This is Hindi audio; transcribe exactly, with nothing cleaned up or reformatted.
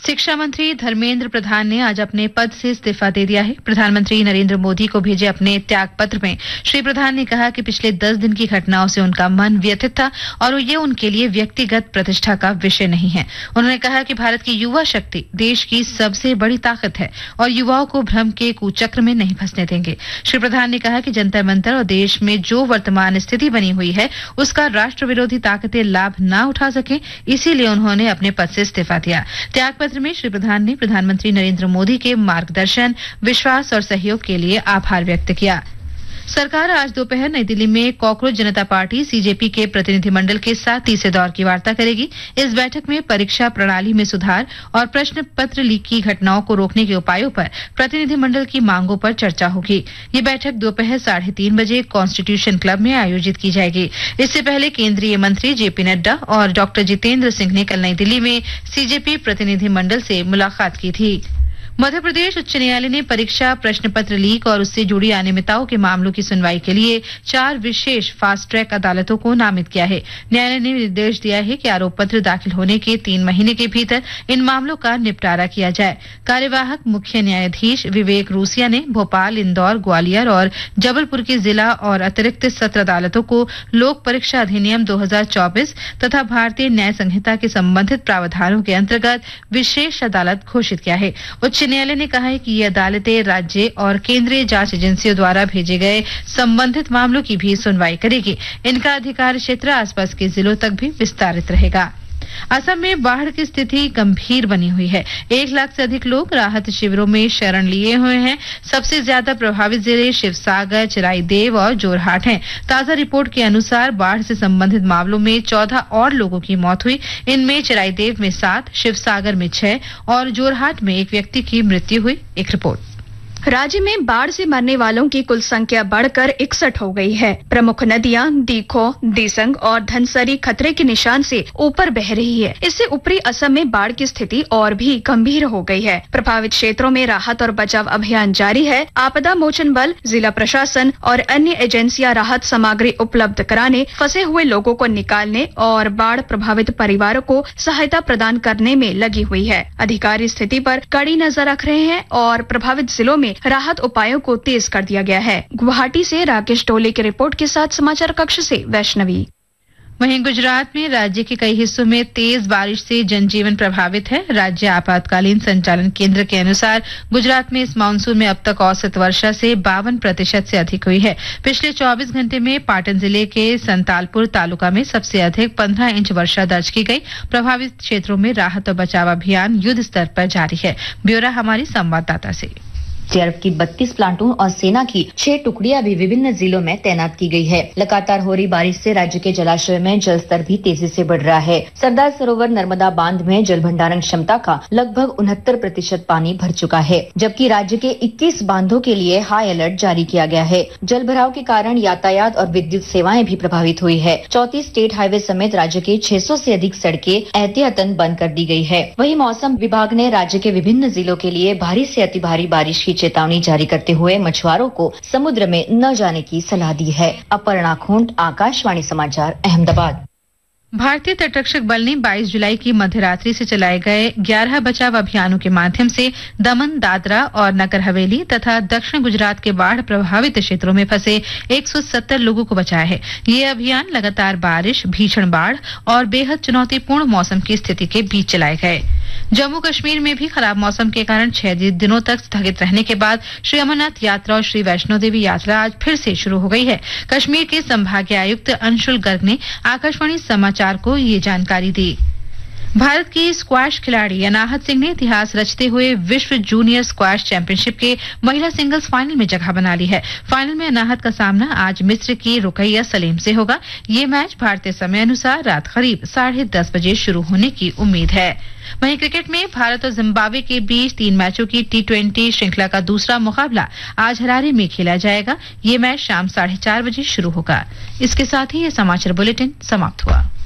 शिक्षा मंत्री धर्मेंद्र प्रधान ने आज अपने पद से इस्तीफा दे दिया है। प्रधानमंत्री नरेंद्र मोदी को भेजे अपने त्याग पत्र में श्री प्रधान ने कहा कि पिछले दस दिन की घटनाओं से उनका मन व्यथित था और ये उनके लिए व्यक्तिगत प्रतिष्ठा का विषय नहीं है। उन्होंने कहा कि भारत की युवा शक्ति देश की सबसे बड़ी ताकत है और युवाओं को भ्रम के कुचक्र में नहीं फंसने देंगे। श्री प्रधान ने कहा कि जंतर मंतर और देश में जो वर्तमान स्थिति बनी हुई है उसका राष्ट्र विरोधी ताकतें लाभ न उठा सके, इसीलिए उन्होंने अपने पद से इस्तीफा दिया। त्याग पत्र में श्री प्रधान ने प्रधानमंत्री नरेंद्र मोदी के मार्गदर्शन, विश्वास और सहयोग के लिए आभार व्यक्त किया। सरकार आज दोपहर नई दिल्ली में कॉकरोच जनता पार्टी सीजेपी के प्रतिनिधिमंडल के साथ तीसरे दौर की वार्ता करेगी। इस बैठक में परीक्षा प्रणाली में सुधार और प्रश्न पत्र लीक की घटनाओं को रोकने के उपायों पर प्रतिनिधिमंडल की मांगों पर चर्चा होगी। ये बैठक दोपहर साढ़े तीन बजे कॉन्स्टिट्यूशन क्लब में आयोजित की जाएगी। इससे पहले केंद्रीय मंत्री जेपी नड्डा और डॉक्टर जितेंद्र सिंह ने कल नई दिल्ली में सीजेपी प्रतिनिधिमंडल से मुलाकात की थी। मध्य प्रदेश उच्च न्यायालय ने परीक्षा प्रश्न पत्र लीक और उससे जुड़ी अनियमितताओं के मामलों की सुनवाई के लिए चार विशेष फास्ट ट्रैक अदालतों को नामित किया है। न्यायालय ने निर्देश दिया है कि आरोप पत्र दाखिल होने के तीन महीने के भीतर इन मामलों का निपटारा किया जाए। कार्यवाहक मुख्य न्यायाधीश विवेक रूसिया ने भोपाल, इंदौर, ग्वालियर और जबलपुर की जिला और अतिरिक्त सत्र अदालतों को लोक परीक्षा अधिनियम दो हजार चौबीस तथा भारतीय न्याय संहिता के संबंधित प्रावधानों के अंतर्गत विशेष अदालत घोषित किया है। उच्च न्यायालय ने कहा है कि ये अदालतें राज्य और केंद्रीय जांच एजेंसियों द्वारा भेजे गए संबंधित मामलों की भी सुनवाई करेगी। इनका अधिकार क्षेत्र आसपास के जिलों तक भी विस्तारित रहेगा। असम में बाढ़ की स्थिति गंभीर बनी हुई है। एक लाख से अधिक लोग राहत शिविरों में शरण लिए हुए हैं। सबसे ज्यादा प्रभावित जिले शिवसागर, चिराईदेव और जोरहाट हैं। ताजा रिपोर्ट के अनुसार बाढ़ से संबंधित मामलों में चौदह और लोगों की मौत हुई। इनमें चिराईदेव में सात, शिवसागर में छह और जोरहाट में एक व्यक्ति की मृत्यु हुई। एक रिपोर्ट। राज्य में बाढ़ से मरने वालों की कुल संख्या बढ़कर इकसठ हो गई है। प्रमुख नदियां दीखो, दिसंग और धनसरी खतरे के निशान से ऊपर बह रही है। इससे ऊपरी असम में बाढ़ की स्थिति और भी गंभीर हो गई है। प्रभावित क्षेत्रों में राहत और बचाव अभियान जारी है। आपदा मोचन बल, जिला प्रशासन और अन्य एजेंसियां राहत सामग्री उपलब्ध कराने, फंसे हुए लोगों को निकालने और बाढ़ प्रभावित परिवारों को सहायता प्रदान करने में लगी हुई है। अधिकारी स्थिति पर कड़ी नजर रख रहे हैं और प्रभावित जिलों में राहत उपायों को तेज कर दिया गया है। गुवाहाटी से राकेश टोले की रिपोर्ट के साथ समाचार कक्ष से वैष्णवी। वहीं गुजरात में राज्य के कई हिस्सों में तेज बारिश से जनजीवन प्रभावित है। राज्य आपातकालीन संचालन केंद्र के अनुसार गुजरात में इस मानसून में अब तक औसत वर्षा से बावन प्रतिशत से अधिक हुई है। पिछले चौबीस घंटे में पाटन जिले के संतालपुर तालुका में सबसे अधिक पंद्रह इंच वर्षा दर्ज की गई। प्रभावित क्षेत्रों में राहत और बचाव अभियान युद्ध स्तर पर जारी है। ब्यौरा हमारी संवाददाता से। सीआरपीएफ की बत्तीस प्लाटून और सेना की छह टुकड़ियां भी विभिन्न जिलों में तैनात की गई है। लगातार हो रही बारिश से राज्य के जलाशय में जल स्तर भी तेजी से बढ़ रहा है। सरदार सरोवर नर्मदा बांध में जल भंडारण क्षमता का लगभग उनहत्तर प्रतिशत पानी भर चुका है, जबकि राज्य के इक्कीस बांधों के लिए हाई अलर्ट जारी किया गया है। जल भराव के कारण यातायात और विद्युत सेवाएं भी प्रभावित हुई है। चौंतीस स्टेट हाईवे समेत राज्य के छह सौ से अधिक सड़कें एहतियातन बंद कर दी गई है। वहीं मौसम विभाग ने राज्य के विभिन्न जिलों के लिए भारी से अति भारी बारिश की चेतावनी जारी करते हुए मछुआरों को समुद्र में न जाने की सलाह दी है। अपर्णा खूंट, आकाशवाणी समाचार, अहमदाबाद। भारतीय तटरक्षक बल ने बाईस जुलाई की मध्यरात्रि से चलाए गए ग्यारह बचाव अभियानों के माध्यम से दमन, दादरा और नगर हवेली तथा दक्षिण गुजरात के बाढ़ प्रभावित क्षेत्रों में फंसे एक सौ सत्तर लोगों को बचाया है। ये अभियान लगातार बारिश, भीषण बाढ़ और बेहद चुनौतीपूर्ण मौसम की स्थिति के बीच चलाए गए। जम्मू कश्मीर में भी खराब मौसम के कारण छह दिनों तक स्थगित रहने के बाद श्री अमरनाथ यात्रा और श्री वैष्णो देवी यात्रा आज फिर से शुरू हो गई है। कश्मीर के संभागीय आयुक्त अंशुल गर्ग ने आकाशवाणी समाचार को ये जानकारी दी। भारत की स्क्वैश खिलाड़ी अनाहत सिंह ने इतिहास रचते हुए विश्व जूनियर स्क्वैश चैंपियनशिप के महिला सिंगल्स फाइनल में जगह बना ली है। फाइनल में अनाहत का सामना आज मिस्र की रुकैया सलीम से होगा। ये मैच भारतीय समय अनुसार रात करीब साढ़े दस बजे शुरू होने की उम्मीद है। वहीं क्रिकेट में भारत और जिम्बाब्वे के बीच तीन मैचों की टी ट्वेंटी श्रृंखला का दूसरा मुकाबला आज हरारे में खेला जाएगा। ये मैच शाम साढ़े चार बजे शुरू होगा। इसके साथ ही ये समाचार बुलेटिन समाप्त हुआ।